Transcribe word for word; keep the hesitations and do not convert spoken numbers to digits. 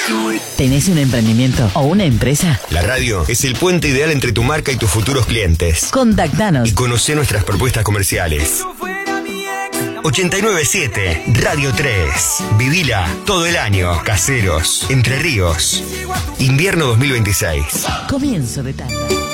¿Tenés un emprendimiento o una empresa? La radio es el puente ideal entre tu marca y tus futuros clientes. Contactanos Y conoce nuestras propuestas comerciales. ochenta y nueve siete Radio tres. Vivila todo el año. Caseros, Entre Ríos. Invierno dos mil veintiséis. Comienzo de tarde.